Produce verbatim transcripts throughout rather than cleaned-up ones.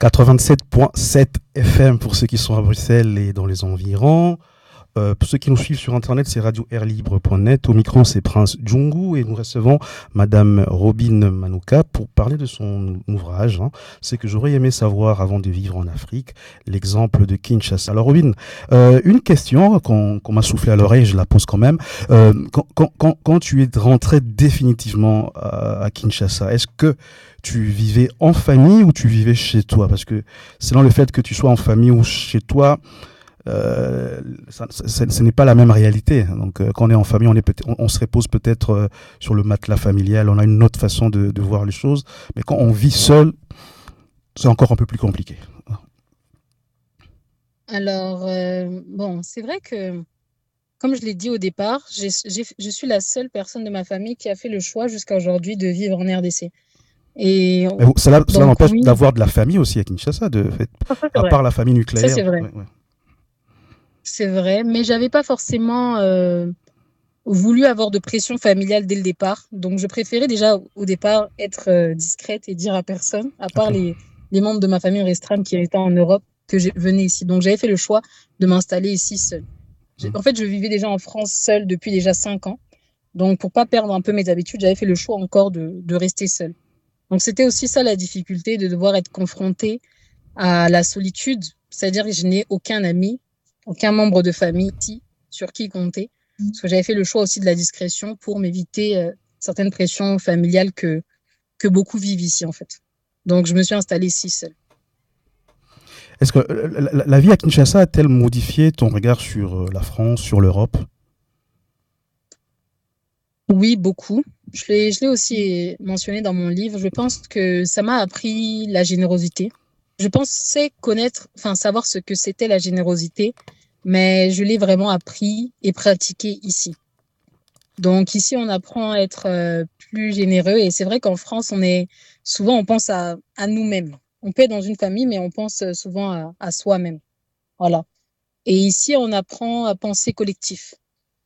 quatre-vingt-sept virgule sept F M pour ceux qui sont à Bruxelles et dans les environs. Euh, pour ceux qui nous suivent sur Internet, c'est radio air libre point net. Au micro, c'est Prince Djungu et nous recevons Madame Robin Manouka pour parler de son ouvrage. Hein. C'est que j'aurais aimé savoir avant de vivre en Afrique, l'exemple de Kinshasa. Alors Robin, euh, une question qu'on, qu'on m'a soufflé à l'oreille, je la pose quand même. Euh, quand, quand, quand, quand tu es rentré définitivement à, à Kinshasa, est-ce que tu vivais en famille ou tu vivais chez toi? Parce que selon le fait que tu sois en famille ou chez toi, Euh, ça, ça, ce n'est pas la même réalité. Donc, euh, quand on est en famille, on, est peut on, on se repose peut-être euh, sur le matelas familial, on a une autre façon de, de voir les choses. Mais quand on vit seul, c'est encore un peu plus compliqué. Alors, euh, bon, c'est vrai que, comme je l'ai dit au départ, j'ai, j'ai, je suis la seule personne de ma famille qui a fait le choix jusqu'à aujourd'hui de vivre en R D C. Et Mais cela, cela donc, n'empêche oui, d'avoir de la famille aussi à Kinshasa, de fait, ça c'est à vrai. part la famille Ça, nucléaire. c'est vrai. Ouais, ouais. C'est vrai, mais j'avais pas forcément euh, voulu avoir de pression familiale dès le départ. Donc, je préférais déjà au départ être euh, discrète et dire à personne, à part Okay. les, les membres de ma famille restreinte qui étaient en Europe, que je venais ici. Donc, j'avais fait le choix de m'installer ici seule. J'ai- Mm. En fait, je vivais déjà en France seule depuis déjà cinq ans. Donc, pour pas perdre un peu mes habitudes, j'avais fait le choix encore de, de rester seule. Donc, c'était aussi ça la difficulté de devoir être confrontée à la solitude. C'est-à-dire que je n'ai aucun ami, aucun membre de famille ici sur qui compter. Parce que j'avais fait le choix aussi de la discrétion pour m'éviter euh, certaines pressions familiales que, que beaucoup vivent ici, en fait. Donc, je me suis installée ici seule. Est-ce que euh, la, la, la vie à Kinshasa a-t-elle modifié ton regard sur euh, la France, sur l'Europe? Oui, beaucoup. Je l'ai, je l'ai aussi mentionné dans mon livre. Je pense que ça m'a appris la générosité. Je pensais connaître, enfin, savoir ce que c'était la générosité, mais je l'ai vraiment appris et pratiqué ici. Donc ici, on apprend à être euh, plus généreux. Et c'est vrai qu'en France, on est souvent, on pense à, à nous-mêmes. On peut être dans une famille, mais on pense euh, souvent à, à soi-même. Voilà. Et ici, on apprend à penser collectif.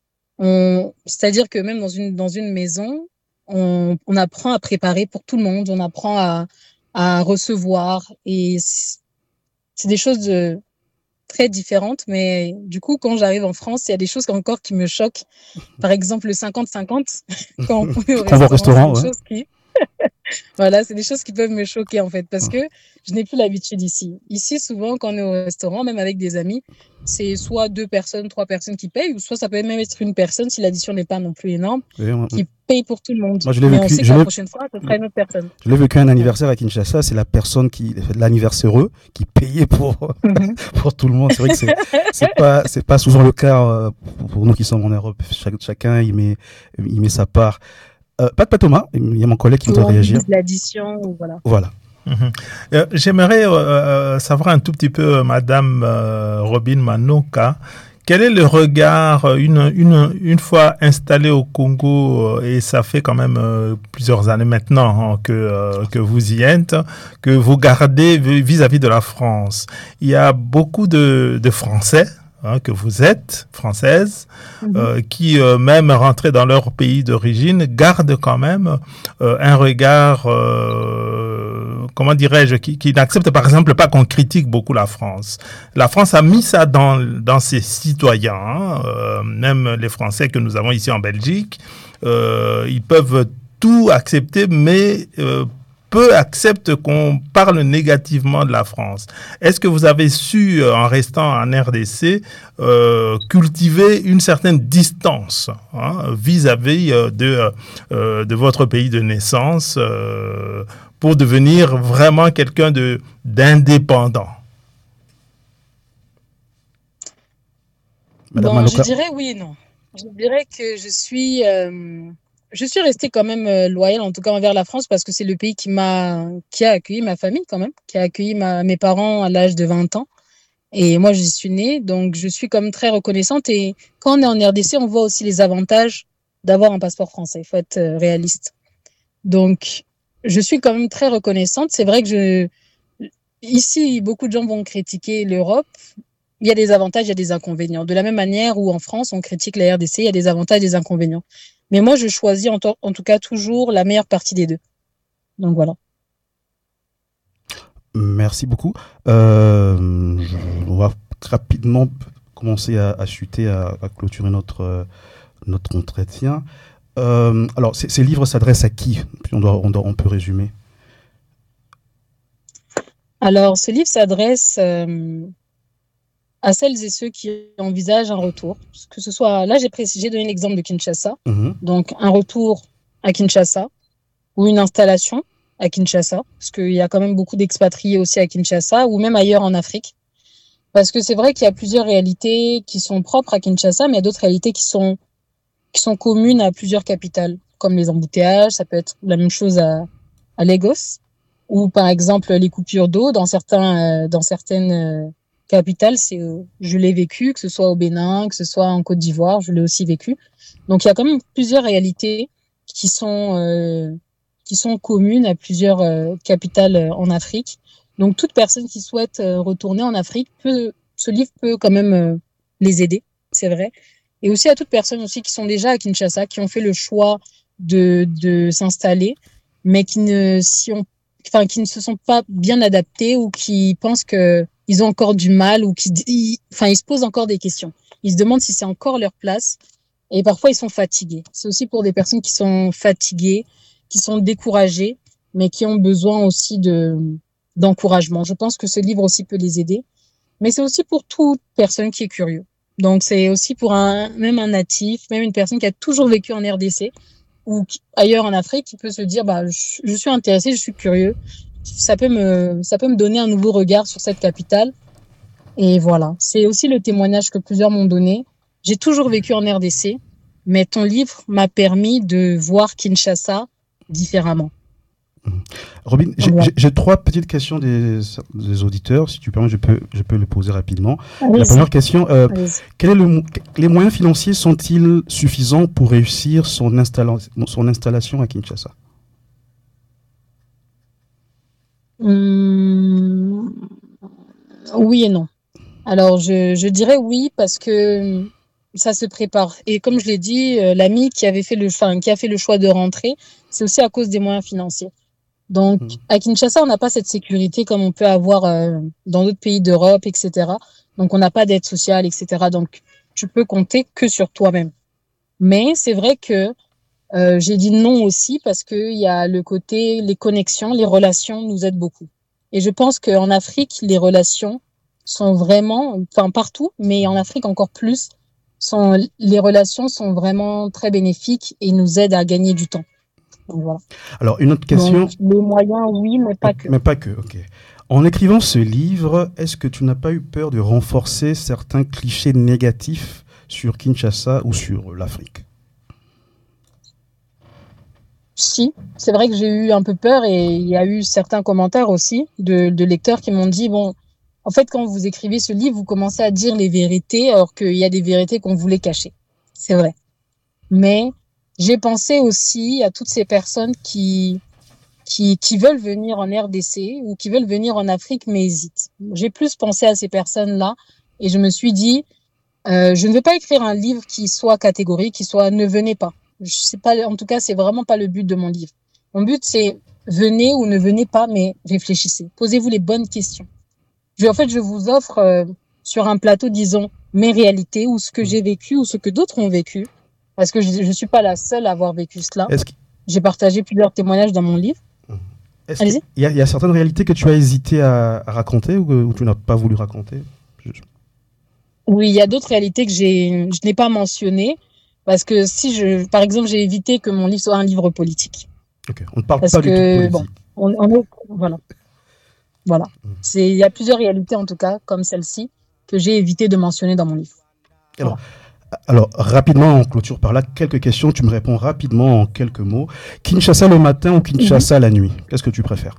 On, c'est-à-dire que même dans une, dans une maison, on, on apprend à préparer pour tout le monde. On apprend à, à recevoir. Et c'est c'est des choses de, très différentes. Mais du coup, quand j'arrive en France, il y a des choses encore qui me choquent. Par exemple, le cinquante cinquante, quand on est au Qu'on va au restaurant, c'est restaurant, des ouais. choses qui, voilà, c'est des choses qui peuvent me choquer en fait, parce que je n'ai plus l'habitude ici. Ici, souvent, quand on est au restaurant, même avec des amis, c'est soit deux personnes, trois personnes qui payent, ou soit ça peut même être une personne, si l'addition n'est pas non plus énorme, Et, euh, qui paye pour tout le monde. moi, je l'ai Mais on vécu, sait je que la l'ai, prochaine fois, ce sera une autre personne. je l'ai vécu à un Ouais. anniversaire à Kinshasa, c'est la personne qui, l'anniversaireux, qui payait pour, Mhm. pour tout le monde. C'est vrai que c'est, c'est pas, c'est pas souvent le cas euh, pour, pour nous qui sommes en Europe. Chaque, chacun y met, y met sa part. Euh, pas de pas Thomas, il y a mon collègue qui Ou voudrait on réagir. divise l'addition, ou voilà. Voilà. Mhm. Euh, j'aimerais euh, euh, savoir un tout petit peu, Madame euh, Robin Manouka, quel est le regard, une, une, une fois installé au Congo, euh, et ça fait quand même euh, plusieurs années maintenant hein, que, euh, que vous y êtes, que vous gardez vis-à-vis de la France. Il y a beaucoup de, de Français, hein, que vous êtes, françaises, Mhm. euh, qui, euh, même rentrés dans leur pays d'origine, gardent quand même euh, un regard, euh, comment dirais-je, qui, qui n'accepte par exemple pas qu'on critique beaucoup la France. La France a mis ça dans, dans ses citoyens, hein, euh, même les Français que nous avons ici en Belgique, euh, ils peuvent tout accepter, mais euh, peu acceptent qu'on parle négativement de la France. Est-ce que vous avez su, en restant en R D C, euh, cultiver une certaine distance hein, vis-à-vis de, euh, de votre pays de naissance euh, pour devenir vraiment quelqu'un de, d'indépendant? Madame Bon, je Manouka. dirais oui et non. Je dirais que je suis, euh, je suis restée quand même euh, loyale, en tout cas envers la France, parce que c'est le pays qui m'a, qui a accueilli ma famille quand même, qui a accueilli ma, mes parents à l'âge de vingt ans. Et moi, j'y suis née, donc je suis comme très reconnaissante. Et quand on est en R D C, on voit aussi les avantages d'avoir un passeport français. Il faut être euh, réaliste. Donc, je suis quand même très reconnaissante. C'est vrai que je, ici, beaucoup de gens vont critiquer l'Europe. Il y a des avantages, il y a des inconvénients. De la même manière où en France, on critique la R D C, il y a des avantages et des inconvénients. Mais moi, je choisis en, to- en tout cas toujours la meilleure partie des deux. Donc voilà. Merci beaucoup. Euh, je- on va rapidement commencer à, à chuter, à, à clôturer notre, euh, notre entretien. Euh, alors, ces, ces livres s'adressent à qui? Puis on, doit, on, doit- on peut résumer. Alors, ce livre s'adresse euh, à celles et ceux qui envisagent un retour. Que ce soit, là, j'ai précisé, j'ai donné l'exemple de Kinshasa. Mhm. Donc, un retour à Kinshasa ou une installation à Kinshasa, parce qu'il y a quand même beaucoup d'expatriés aussi à Kinshasa ou même ailleurs en Afrique. Parce que c'est vrai qu'il y a plusieurs réalités qui sont propres à Kinshasa, mais il y a d'autres réalités qui sont, qui sont communes à plusieurs capitales, comme les embouteillages, ça peut être la même chose à, à Lagos, ou par exemple les coupures d'eau dans certains, euh, dans certaines euh, capitales, c'est, euh, je l'ai vécu, que ce soit au Bénin, que ce soit en Côte d'Ivoire, je l'ai aussi vécu. Donc il y a quand même plusieurs réalités qui sont, euh, qui sont communes à plusieurs euh, capitales euh, en Afrique. Donc toute personne qui souhaite euh, retourner en Afrique peut, ce livre peut quand même euh, les aider, c'est vrai. Et aussi à toutes personnes aussi qui sont déjà à Kinshasa, qui ont fait le choix de, de s'installer, mais qui ne, si on, enfin, qui ne se sont pas bien adaptés ou qui pensent que ils ont encore du mal ou qui, ils, enfin, ils se posent encore des questions. Ils se demandent si c'est encore leur place et parfois ils sont fatigués. C'est aussi pour des personnes qui sont fatiguées, qui sont découragées, mais qui ont besoin aussi de, d'encouragement. Je pense que ce livre aussi peut les aider, mais c'est aussi pour toute personne qui est curieux. Donc, c'est aussi pour un, même un natif, même une personne qui a toujours vécu en R D C ou qui- ailleurs en Afrique, qui peut se dire, bah, je, je suis intéressé, je suis curieux. Ça peut me, ça peut me donner un nouveau regard sur cette capitale. Et voilà. C'est aussi le témoignage que plusieurs m'ont donné. J'ai toujours vécu en R D C, mais ton livre m'a permis de voir Kinshasa différemment. Robin, j'ai Donc, voilà. j'ai- j'ai trois petites questions des, des auditeurs. Si tu permets, je peux, je peux les poser rapidement. La Allez-y, première question, euh, allez-y. quel est le, mo- les moyens financiers sont-ils suffisants pour réussir son, installa- son installation à Kinshasa? Hum, oui et non. Alors, je, je dirais oui parce que hum, ça se prépare. Et comme je l'ai dit, euh, l'ami qui avait fait le, enfin, qui a fait le choix de rentrer, c'est aussi à cause des moyens financiers. Donc, Mhm. à Kinshasa, on n'a pas cette sécurité comme on peut avoir euh, dans d'autres pays d'Europe, et cetera. Donc, on n'a pas d'aide sociale, et cetera. Donc, tu peux compter que sur toi-même. Mais c'est vrai que euh, j'ai dit non aussi parce qu'il y a le côté, les connexions, les relations nous aident beaucoup. Et je pense qu'en Afrique, les relations sont vraiment, enfin partout, mais en Afrique encore plus, sont, les relations sont vraiment très bénéfiques et nous aident à gagner du temps. Donc voilà. Alors, une autre Donc question, les moyens, oui, mais mais, pas que. mais pas que, ok. En écrivant ce livre, est-ce que tu n'as pas eu peur de renforcer certains clichés négatifs sur Kinshasa ou sur l'Afrique? Si, c'est vrai que j'ai eu un peu peur et il y a eu certains commentaires aussi de, de lecteurs qui m'ont dit, bon, en fait, quand vous écrivez ce livre, vous commencez à dire les vérités alors qu'il y a des vérités qu'on voulait cacher. C'est vrai. Mais j'ai pensé aussi à toutes ces personnes qui, qui, qui veulent venir en R D C ou qui veulent venir en Afrique mais hésitent. J'ai plus pensé à ces personnes-là et je me suis dit, euh, je ne veux pas écrire un livre qui soit catégorique, qui soit ne venez pas. Je sais pas, en tout cas, c'est vraiment pas le but de mon livre. Mon but, c'est venez ou ne venez pas, mais réfléchissez. Posez-vous les bonnes questions. Je, en fait, je vous offre euh, sur un plateau, disons, mes réalités ou ce que j'ai vécu ou ce que d'autres ont vécu. Parce que je ne suis pas la seule à avoir vécu cela. Est-ce qu'il J'ai partagé plusieurs témoignages dans mon livre. est-ce Allez-y. qu'il y, a- il y a certaines réalités que tu as hésité à, à raconter ou que ou tu n'as pas voulu raconter? Je- Oui, il y a d'autres réalités que j'ai, je n'ai pas mentionnées. Parce que si je, par exemple, j'ai évité que mon livre soit un livre politique. Ok, on ne parle Parce pas du tout de que, politique. bon, on, on est, voilà. Voilà. C'est, il y a plusieurs réalités, en tout cas, comme celle-ci, que j'ai évité de mentionner dans mon livre. Alors, alors, rapidement, on clôture par là. Quelques questions, tu me réponds rapidement en quelques mots. Kinshasa le matin ou Kinshasa la nuit? Qu'est-ce que tu préfères?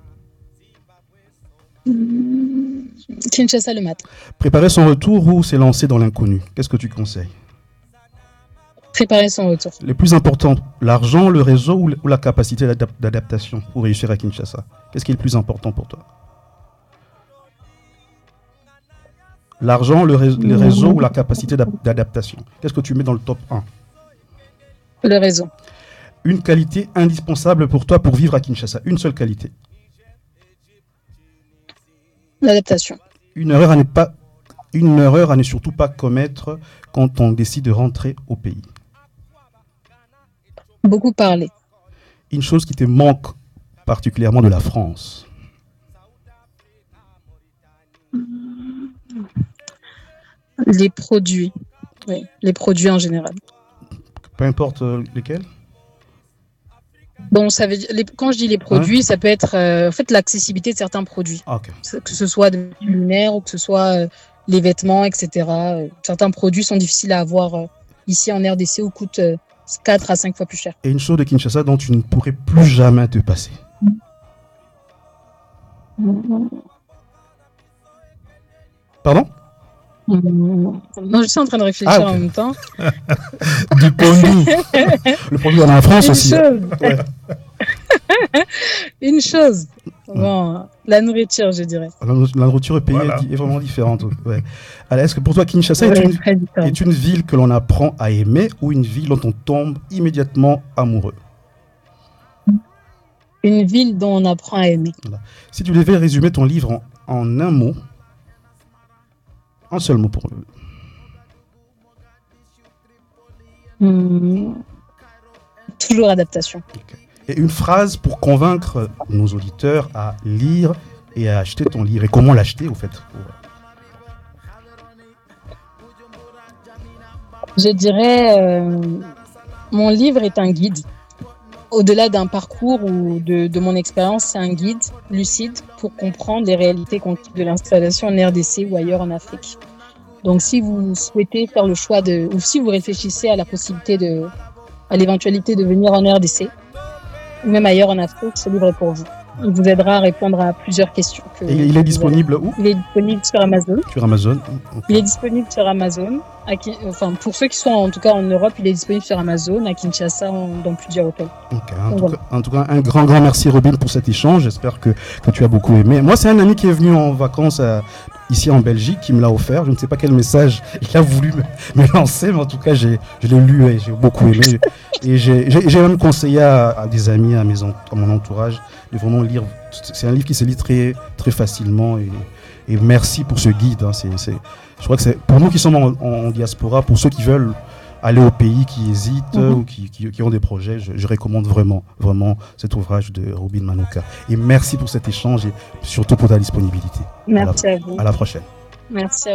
Kinshasa le matin. Préparer son retour ou s'élancer dans l'inconnu? Qu'est-ce que tu conseilles? Préparer son retour. Les plus importants, l'argent, le réseau ou ou la capacité d'adap- d'adaptation pour réussir à Kinshasa? Qu'est-ce qui est le plus important pour toi? L'argent, le, ré- le réseau ou la capacité d'ap- d'adaptation? Qu'est-ce que tu mets dans le top un? Le réseau. Une qualité indispensable pour toi pour vivre à Kinshasa. Une seule qualité. L'adaptation. Une erreur à ne pas, une erreur à ne surtout pas commettre quand on décide de rentrer au pays. Beaucoup parler. Une chose qui te manque particulièrement de la France. Les produits. Oui, les produits en général. Peu importe euh, lesquels. Bon, ça veut dire, les, quand je dis les produits, hein? Ça peut être euh, en fait l'accessibilité de certains produits. Ah, okay. Que ce soit de luminaire ou que ce soit euh, les vêtements, et cetera. Euh, certains produits sont difficiles à avoir euh, ici en R D C ou coûtent euh, quatre à cinq fois plus cher. Et une chose de Kinshasa dont tu ne pourrais plus jamais te passer. Mmh. Pardon? Mmh. Non, je suis en train de réfléchir ah, okay. en même temps. Du pondu. Le pondu on a en France une aussi. Chose. Ouais. Une chose. Bon, la nourriture, je dirais. La, la nourriture est payée voilà. est vraiment différente. Ouais. Alors, est-ce que pour toi, Kinshasa ouais, est, une, est une ville que l'on apprend à aimer ou une ville dont on tombe immédiatement amoureux? Une ville dont on apprend à aimer. Voilà. Si tu devais résumer ton livre en, en un mot, un seul mot pour le. Mmh. Toujours adaptation. Okay. Et une phrase pour convaincre nos auditeurs à lire et à acheter ton livre. Et comment l'acheter, au fait? Je dirais, euh, mon livre est un guide. Au-delà d'un parcours ou de, de mon expérience, c'est un guide lucide pour comprendre les réalités concrètes de l'installation en R D C ou ailleurs en Afrique. Donc, si vous souhaitez faire le choix de, ou si vous réfléchissez à la possibilité de, à l'éventualité de venir en R D C, ou même ailleurs en Afrique, ce livre est pour vous. Il vous aidera à répondre à plusieurs questions. Que Et il est disponible où? Il est disponible sur Amazon. Sur Amazon. Okay. Il est disponible sur Amazon. À, enfin, pour ceux qui sont en tout cas en Europe, il est disponible sur Amazon, à Kinshasa, en, dans plusieurs hôtels. Okay. En, tout voilà. cas, en tout cas, un grand, grand merci Robin pour cet échange. J'espère que, que tu as beaucoup aimé. Moi, c'est un ami qui est venu en vacances à, ici en Belgique qui me l'a offert. Je ne sais pas quel message il a voulu me, me lancer, mais en tout cas, j'ai, je l'ai lu et j'ai beaucoup aimé. Et j'ai, j'ai, j'ai même conseillé à, à des amis, à, mes, à mon entourage, de vraiment lire. C'est un livre qui se lit très, très facilement. Et, et merci pour ce guide. Hein. C'est, c'est, je crois que c'est pour nous qui sommes en, en, en diaspora, pour ceux qui veulent aller au pays, qui hésitent mm-hmm. ou qui, qui, qui ont des projets, je, je recommande vraiment, vraiment cet ouvrage de Robin Manouka. Et merci pour cet échange et surtout pour ta disponibilité. Merci à, la, à vous. À la prochaine. Merci à vous.